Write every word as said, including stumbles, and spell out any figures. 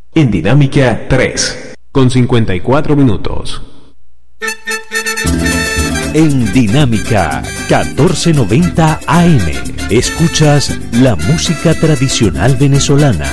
En Dinámica tres, con cincuenta y cuatro minutos. En Dinámica catorce noventa A M, escuchas la música tradicional venezolana.